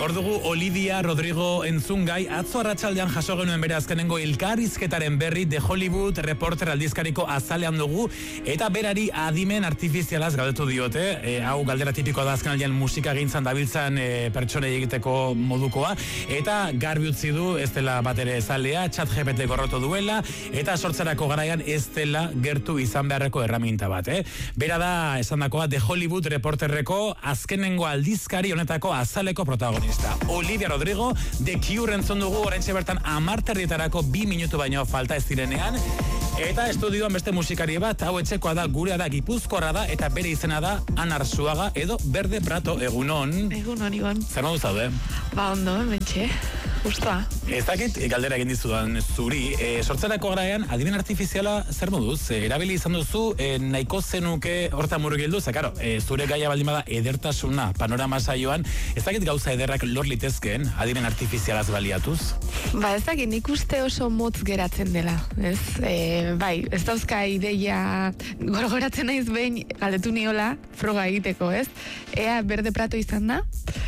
Ordugu Olivia Rodrigo entzungai, atzo arratsaldean jaso genuen bere azkenengo elkarrizketaren berri The Hollywood Reporter aldizkariko azalean dugu, eta berari adimen artifizialaz galdetu diote, hau galdera tipikoa da azkenaldian musika gintzan dabiltzan pertsonei egiteko modukoa, eta garbi utzi du ez dela batere zalea, ChatGPT gorroto duela, eta sortzerako garaian ez dela gertu izan beharreko erraminta bat. Bera da esandakoa The Hollywood Reporterreko azkenengo aldizkari honetako azaleko protagonista. Olivia Rodrigo, The Cure entzun dugu oraintxe bertan 10:30 2 minutu baino falta ez direnean, eta estudioan beste musikari bat, hau etxekoa da, gurea da, gipuzkoarra da, eta bere izena da Ana Arzuaga edo Berde Prato. Egunon. Egunon, Igon. Zer modu zaude? Ba, ondo, mentxe. Justoa. Ez dakit galdera egin dizudan zuri, sortzerako garaian adimen artifiziala zer moduz? Erabili izan duzu, nahiko zenuke hortan murgildu, karo, zure gaia baldin bada edertasuna panorama saioan, ez dakit gauza ederrak lor litezkeen adimen artifizialaz baliatuz? Ba, ez dakit, nik uste oso motz geratzen dela, ez? Bai, ez dauzka ideia gogoratzen naiz behin galdetu niola froga egiteko, ez? Ea Berde Prato izan da,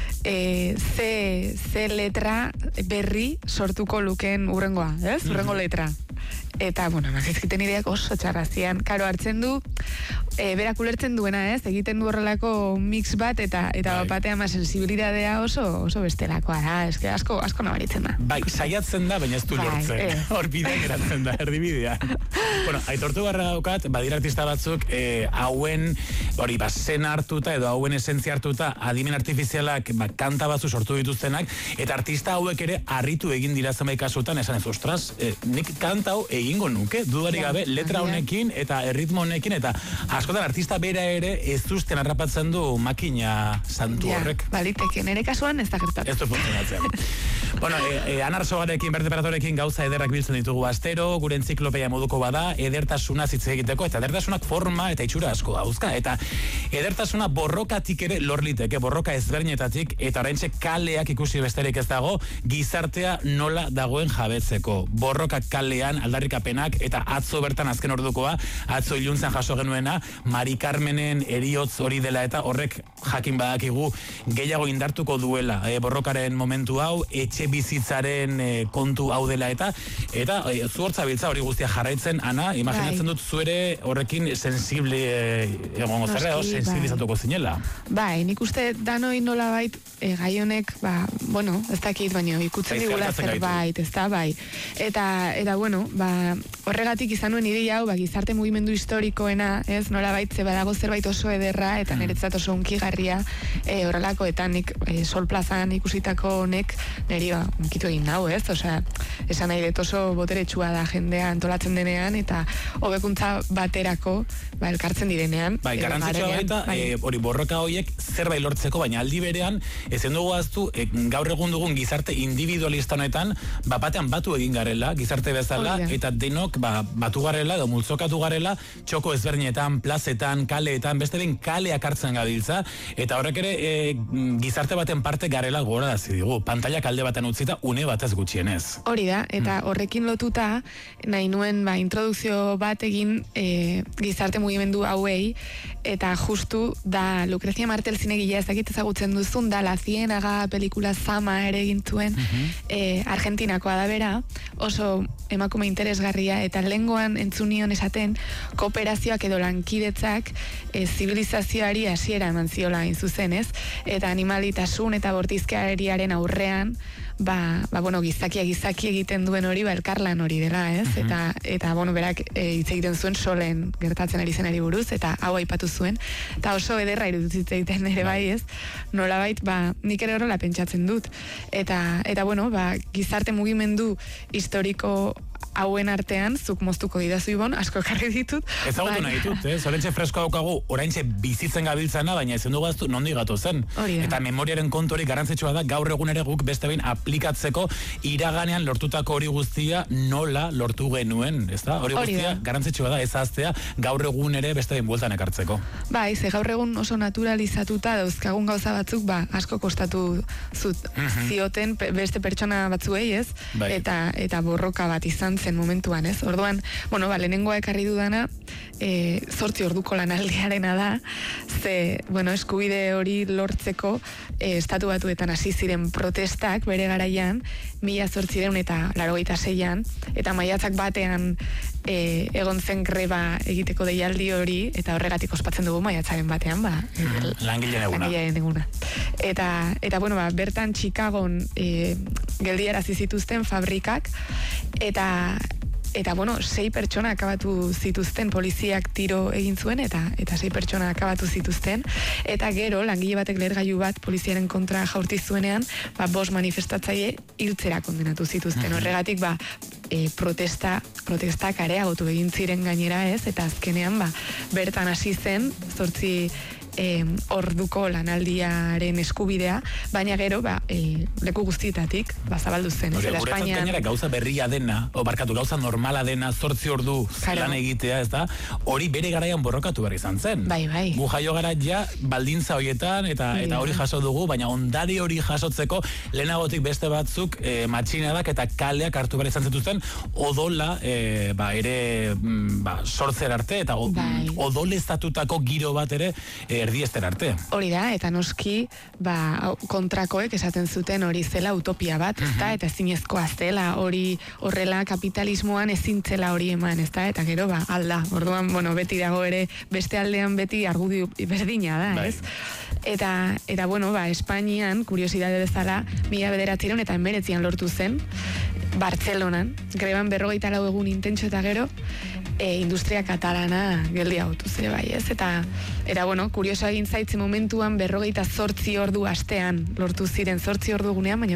ze letra berri sortuko luken urrengoa, ez? Urrengo letra. Eta, bueno, mazizkiten ideak oso txarrazian. Karo, hartzen du, berak ulertzen duena, ez? Egiten du horrelako mix bat, eta batean sensibilidadea oso bestelakoa da. Ez que asko nabaritzen da. Bai, saiatzen da, baina ez du lortzen. Hor bidea geratzen da, erdibidea. Bueno, aitortu barra daukat, badira artista batzuk, hauen, hori, zen hartuta, edo hauen esentzia hartuta, adimen artifizialak, kanta batzu sortu dituztenak, eta artista hauek ere harritu egin dira zenbait kasutan, esan ez, ostras, nik kanta hau egingo nuke, dudari gabe, letra honekin eta erritmo honekin, eta askotan artista bera ere ez duzten harrapatzen du makina santu horrek. Baliteke, nire kasuan ez da gertatzen. Ez du funtzionatzen. Bueno, Ana Arzuagarekin, Berde Pratorekin gauza ederrak biltzen ditugu astero, gure entziklopedia moduko bada, edertasuna hitz egiteko, eta edertasunak forma eta itxura asko dauzka, eta edertasuna borrokatik ere lor liteke, borroka ezberdinetatik, eta oraintxe kaleak ikusi besterik ez dago, gizartea nola dagoen jabetzeko. Borroka kalean aldarrikapenak, eta atzo bertan azken ordukoa, atzo iluntzen jaso genuena, Mari Carmenen eriotz hori dela, eta horrek jakin badakigu gehiago indartuko duela borrokaren momentu hau, etxe bizitzaren kontu hau dela, eta zu hortza biltza hori guztia jarraitzen, Ana, imaginatzen dut zuere horrekin sensible egongo zerra, sensibilizatuko zinela. Bai, nik uste danoi nola bait gai honek, bueno, ez dakit, baina ikutzen digula zerbait, ez da, bai. Eta bueno, horregatik izan nuen ideia hau, gizarte mugimendu historikoena, ez, nola baitze badago zerbait oso ederra, eta niretzat oso unkigarria horrelako, eta nik Sol Plazan ikusitako honek niri unkitu egin nau, ez, osea, esan nahi dut oso boteretsua da jendea antolatzen denean, eta hobekuntza baterako elkartzen direnean. Bai, garrantzitsua baita, hori borroka horiek zerbait lortzeko, baina aldi berean, ezen dugu aztu, gaur egun dugun gizarte individualista honetan, batean batu egin garela, gizarte bezala, eta denok batu garela, edo multzokatu garela, txoko ezberdinetan, plazetan, kaleetan, beste ben kaleak hartzen gabiltza, eta horrek ere gizarte baten parte garela gogorarazi digu, pantailak alde baten utzita, une batez gutxienez. Hori da, eta horrekin lotuta, nahi nuen introdukzio bat egin gizarte mugimendu hauei, eta justu da Lucrecia Martel zinegilea ez dakit ezagutzen duzun, da La Ciénaga pelikula Zama ere egin zuen, Argentinakoa da bera, oso emakume interesgarria, eta lengoan entzunion esaten kooperazioak edo lankidetzak zibilizazioari hasiera eman ziola zuzen, ez? Eta animalitasun eta bortizkeriaren aurrean bueno, gizaki egiten duen hori, elkarlan hori dela, ez? Eta bueno, berak hitz egiten zuen Solen gertatzen ari zenari buruz, eta hau aipatu zuen, eta oso ederra iruditzen egiten ere bai, ez? Nolabait, nik ere horrela pentsatzen dut. Eta bueno, gizarte mugimendu historiko hauen artean, zuk moztuko didazu Ibon, asko ekarri ditut. Ezagutu nahi ditut, zorentxe fresko daukagu, oraintxe bizitzen gabiltzana, baina ezen dugu aztu nondi gatu zen. Eta memoriaren kontori garantzitsua da, gaur egun ere guk beste behin aplikatzeko iraganean lortutako hori guztia nola lortu genuen, ez da? Hori guztia garantzitsua da, ezaztea, gaur egun ere beste behin bueltan ekartzeko. Bai, ze gaur egun oso naturalizatuta dauzkagun gauza batzuk, asko kostatu zioten beste pertsona batzuei, ez? Eta borroka bat izan joan zen momentuan, ez? Orduan, bueno, lehenengoa ekarri dudana, 8 orduko lanaldiarena da, ze, bueno, eskubide hori lortzeko estatu batuetan hasi ziren protestak bere garaian, 1886an, eta maiatzak batean egon zen greba egiteko deialdi hori, eta horregatik ospatzen dugu maiatzaren batean, langileen eguna. Eta bueno, bertan Chicagon geldiarazi zituzten fabrikak, eta bueno, 6 pertsona akabatu zituzten, poliziak tiro egin zuen, eta 6 pertsona akabatu zituzten, eta gero, langile batek lehergailu bat poliziaren kontra jaurti zuenean, 5 manifestatzaile hiltzera kondenatu zituzten. Horregatik, protestak areagotu egin ziren gainera, ez, eta azkenean, bertan hasi zen, 8 orduko lanaldiaren eskubidea, baina gero leku guztietatik zabaldu zen. Guretzat gainera gauza berria dena, gauza normala dena, 8 ordu lan egitea, ez da, hori bere garaian borrokatu behar izan zen. Bai. Gu jaio gara ja baldintza horietan, eta hori jaso dugu, baina ondari hori jasotzeko lehenagotik beste batzuk matxinadak eta kaleak hartu behar izan zituzten, odola ere sortzer arte, eta odoleztatutako giro bat ere erdiester arte. Hori da, eta noski kontrakoek esaten zuten hori zela utopia bat, ezta, eta ezinezkoa zela, hori horrela kapitalismoan ezintzela hori eman, ezta, eta gero alda. Orduan, bueno, beti dago ere beste aldean beti argudio berdina da, ez? Eta bueno, Espainian, kuriosidade bezala, 1919 lortu zen, Bartzelonan, greban 44 egun intentxo eta gero, industria katalana geldi hautu zere bai, ez? Eta bueno, kurioso egin zaitze momentuan 48 ordu astean lortu ziren, 8 ordu egunean, baina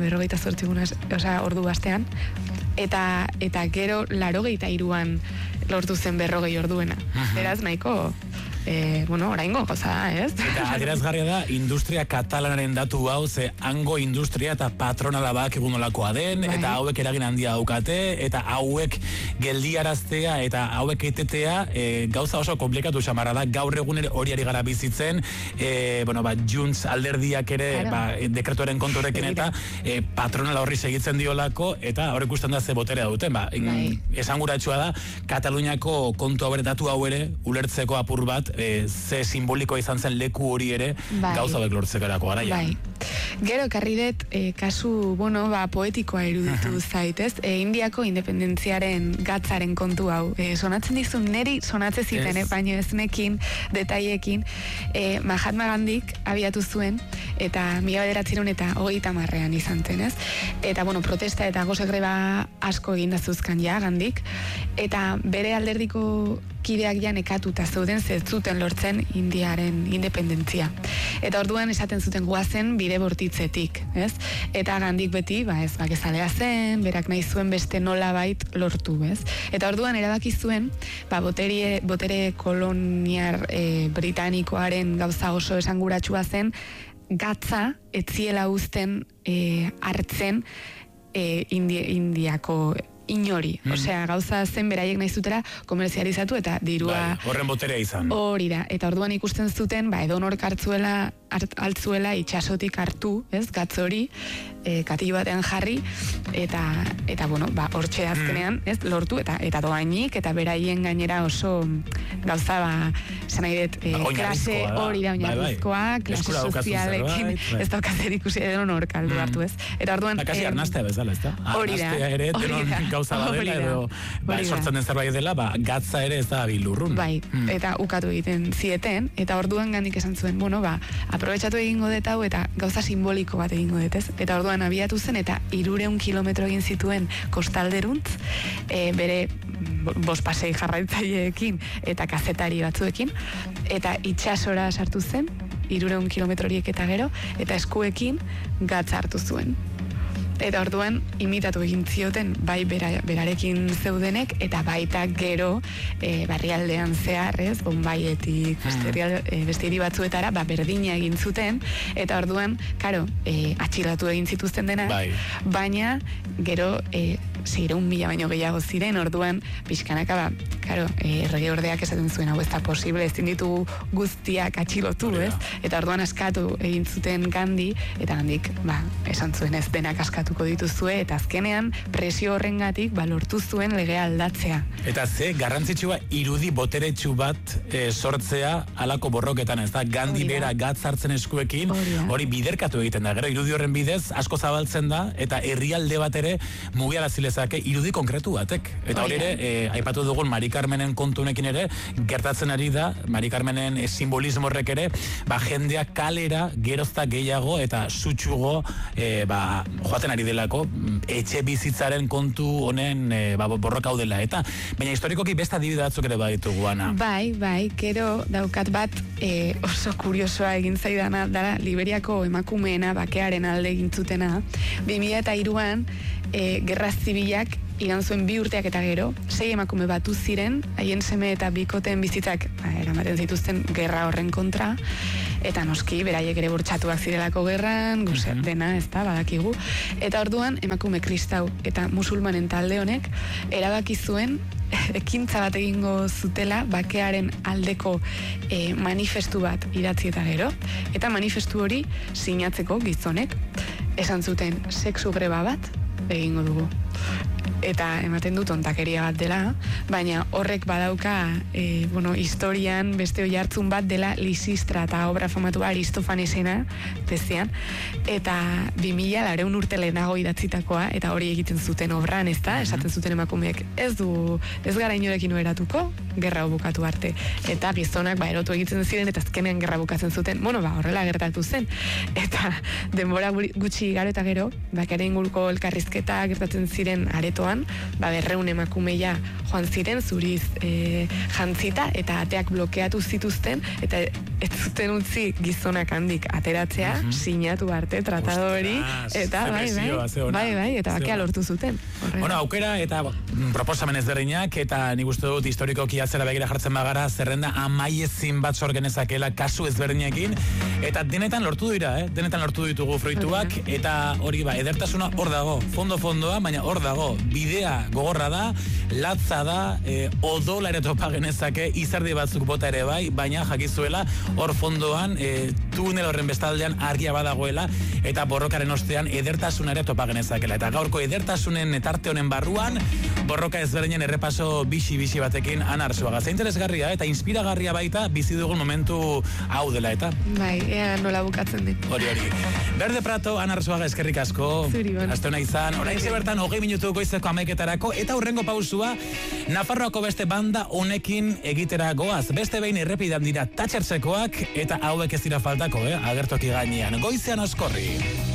48 ordu astean, eta gero 83an lortu zen 40 orduena. Beraz, nahiko oraingo goza da, ez? Eta adierazgarria da, industria katalanaren datu hau, ze hango industria eta patronala egun nolakoa den, eta hauek eragin handia daukate, eta hauek geldiaraztea, eta hauek etetea, gauza oso komplikatu xamarra da, gaur egun hori ari gara bizitzen, Junts alderdiak ere, dekretuaren kontorekin eta patronala horri segitzen diolako, eta hor ikusten da ze boterea duten, esanguratsua da, Kataluniako kontu hau datu hau ere, ulertzeko apur bat, ze simboliko izan zen leku hori ere gauza hauek lortzekarako garaia. Gero ekarri dut kasu, poetikoa iruditu zaitez, Indiako independentziaren gatzaren kontu hau. Sonatzen dizu, neri sonatzen ziten, baina ez nekin, detaiekin, Mahatma Gandhik abiatu zuen, eta 1930ean izan zen, ez? Eta, protesta eta gose greba asko egin dazuzkan Gandhik, eta bere alderdiko kideak nekatuta zeuden zuten lortzen Indiaren independentzia. Eta orduan esaten zuten guazen bide bortitzetik, ez? Eta Gandhik beti, ez bakezalea zen, berak nahi zuen beste nolabait lortu, ez? Eta orduan erabaki zuen, botere koloniar britanikoaren gauza oso esanguratsua zen, gatza etziela uzten hartzen Indiako inori. Osea, gauza zen beraiek nahi zutela komerzializatu eta dirua... horren boterea izan. Hori da. Eta orduan ikusten zuten, edonork altzuela itxasotik hartu, ez, gatz hori, katillo batean jarri, eta hortxe azkenean, ez, lortu, eta doainik, eta beraien gainera oso gauza, esan nahi dut, klase hori da, oinarrizkoa, klase sozialekin, ez daukazer ikusi edonork aldu hartu, ez. Eta orduan... Kasi arnaztea bezala, ez da? Hori da. Arnaztea ere, denon gauza badela, edo sortzen den zerbait dela, gatza ere ez da bilurrun. Bai, eta ukatu egiten zieten, eta orduan Gandhik esan zuen, aprobetxatu egingo dut hau, eta gauza simboliko bat egingo dut, ez? Eta orduan abiatu zen, eta 300 kilometro egin zituen kostalderuntz, bere bospasei jarraitzaileekin eta kazetari batzuekin, eta itxasora sartu zen, 300 kilometro horiek eta gero, eta eskuekin gatza hartu zuen. Eta orduan imitatu egin zioten bai berarekin zeudenek, eta baita gero barrialdean zehar, ez, Bombaietik beste hiri batzuetara berdina egin zuten, eta orduan, atxilatu egin zituzten dena, baina gero 600.000 baino gehiago ziren, orduan, pixkanaka, karo, erregeordeak esaten zuen, hau ez da posible, ez ditugu guztiak atxilotu, ez? Eta orduan askatu egin zuten Gandhi, eta Gandhik, esan zuen ez denak askatuko dituzue, eta azkenean presio horrengatik lortu zuen legea aldatzea. Eta ze, garrantzitsua irudi boteretsu bat sortzea alako borroketan, ez da? Gandhi bera gatz hartzen eskuekin, hori biderkatu egiten da, gero irudi horren bidez asko zabaltzen da, eta herrialde bat ere mugiarazi lezake irudi konkretu batek. Eta hori ere, aipatu dugun Mari Carmenen kontunekin ere, gertatzen ari da, Mari Carmenen simbolismo horrek ere, jendea kalera gerozta gehiago eta sutsugo joaten ari delako, etxe bizitzaren kontu honen borroka hau dela. Eta, baina historikoki beste adibide batzuk ere baditugu, Ana. Bai, gero daukat bat oso kuriosoa egin zaidana, dara Liberiako emakumeena bakearen alde egin zutena. 2003an gerra zibilak igan zuen 2 urteak eta gero, 6 emakume batu ziren, haien seme eta bikoteen bizitzak eramaten zituzten gerra horren kontra, eta noski, beraiek ere bortxatuak zirelako gerran, dena, ez da, badakigu. Eta orduan, emakume kristau eta musulmanen talde honek, erabaki zuen, ekintza bat egingo zutela, bakearen aldeko manifestu bat idatzi eta gero, eta manifestu hori sinatzeko gizonek, esan zuten sexu greba bat egingo dugu. Eta ematen du tontakeria bat dela, baina horrek badauka historian beste oihartzun bat dela Lisistra eta obra famatua Aristofanesena tezian, eta 2000 urte lehenago idatzitakoa, eta hori egiten zuten obran, ez da, esaten zuten emakumeek ez gara inorekin eratuko gerra bukatu arte, eta gizonak erotu egiten ziren eta azkenean gerra bukatzen zuten, horrela gertatu zen, eta denbora gutxi igaro eta gero, bakearen inguruko elkarrizketa gertatzen ziren aretoan, 200 emakumeia joan ziren, zuriz jantzita, eta ateak blokeatu zituzten, eta ez zuten utzi gizonak handik ateratzea, sinatu arte, tratado hori, eta eta bakea lortu zuten. Aukera eta proposamen ezberdinak, eta nik uste dut historikoki atzera begira jartzen bagara, zerrenda amaiezin bat sor genezakela kasu ezberdinekin, eta denetan lortu dira, denetan lortu ditugu fruituak, eta hori edertasuna hor dago, fondoa, baina hor dago, bidea gogorra da, latza da, odola ere topa genezake, izardi batzuk bota ere bai, baina jakizuela hor fondoan, tunel horren bestaldean argia badagoela, eta borrokaren ostean edertasuna ere topa genezakela. Eta gaurko edertasunen tarte honen barruan, borroka ezberdinen errepaso bixi batekin Ana Arzuaga. Ze interesgarria eta inspiragarria baita bizi dugun momentu hau dela, eta? Bai, ea nola bukatzen den. Hori. Berde Prato, Ana Arzuaga, eskerrik asko. Zuri, bon. Aste hona izan. Orain zebertan 20 minutu goizeko 11:00 eta hurrengo pausua Nafarroako beste banda honekin egitera goaz. Beste behin errepidan dira Tatxertzekoak eta hauek ez dira faltako, agertoki gainean. Goizean Oskorri.